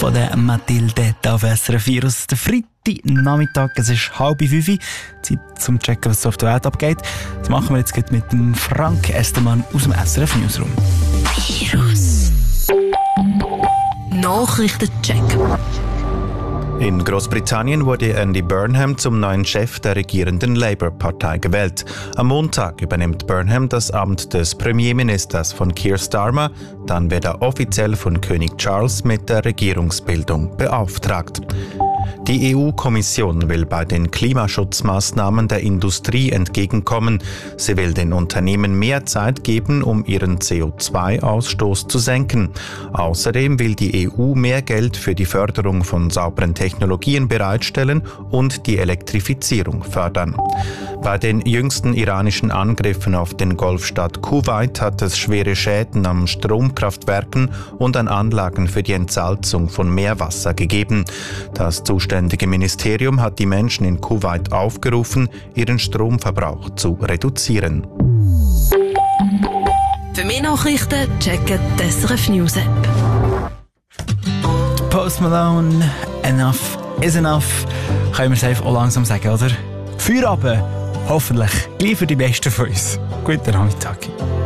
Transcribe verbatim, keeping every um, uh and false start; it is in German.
von der Mathilde auf S R F vier aus der Freitagnachmittag. Es ist halb fünf. Zeit zum Checken, was auf der Welt abgeht. Das machen wir jetzt mit dem Frank Estermann aus dem S R F Newsroom. Virus Nachrichtencheck. In Großbritannien wurde Andy Burnham zum neuen Chef der regierenden Labour-Partei gewählt. Am Montag übernimmt Burnham das Amt des Premierministers von Keir Starmer. Dann wird er offiziell von König Charles mit der Regierungsbildung beauftragt. Die E U-Kommission will bei den Klimaschutzmaßnahmen der Industrie entgegenkommen. Sie will den Unternehmen mehr Zeit geben, um ihren C O zwei Ausstoß zu senken. Außerdem will die E U mehr Geld für die Förderung von sauberen Technologien bereitstellen und die Elektrifizierung fördern. Bei den jüngsten iranischen Angriffen auf den Golfstaat Kuwait hat es schwere Schäden an Stromkraftwerken und an Anlagen für die Entsalzung von Meerwasser gegeben. Das zuständige Ministerium hat die Menschen in Kuwait aufgerufen, ihren Stromverbrauch zu reduzieren. Für mehr Nachrichten checken die S R F News App. Post Malone, enough is enough. Können wir es einfach auch langsam sagen, oder? Feierabend, hoffentlich. Gleich für die Besten von uns. Guten Nachmittag.